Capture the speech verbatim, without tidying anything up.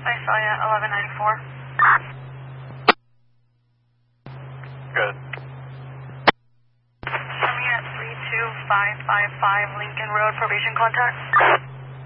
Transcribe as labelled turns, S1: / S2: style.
S1: I saw you at eleven ninety-four.
S2: Good.
S1: Show me at three two five five five Lincoln Road, probation contact.